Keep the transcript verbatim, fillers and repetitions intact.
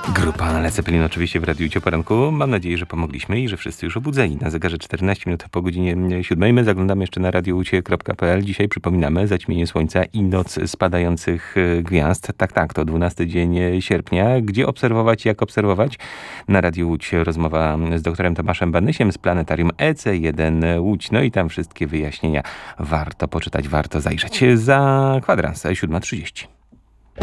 Grupa Led Zeppelin oczywiście w Radiu Cio Poranku. Mam nadzieję, że pomogliśmy i że wszyscy już obudzeni. Na zegarze czternaście minut po godzinie siódmej. My zaglądamy jeszcze na radioucie kropka pe el. Dzisiaj przypominamy zaćmienie słońca i noc spadających gwiazd. Tak, tak, to dwunasty dzień sierpnia. Gdzie obserwować, jak obserwować? Na Radiu Łódź rozmowa z doktorem Tomaszem Banysiem z Planetarium E C jeden Łódź. No i tam wszystkie wyjaśnienia warto poczytać, warto zajrzeć. Za kwadrans, siódma trzydzieści.